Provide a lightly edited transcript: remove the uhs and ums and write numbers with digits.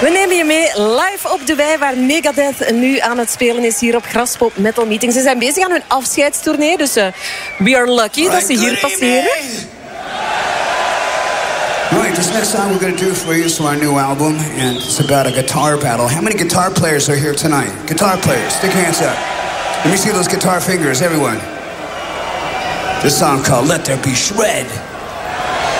We nemen je mee live op de wei waar Megadeth nu aan het spelen is hier op Graspop Metal Meeting. Ze zijn bezig aan hun afscheidstournee, dus we are lucky dat ze hier passeren. Alright, this next song we're going to do for you is our new album, and it's about a guitar battle. How many guitar players are here tonight? Guitar players, stick your hands up. Let me see those guitar fingers, everyone. This song called Let There Be Shred.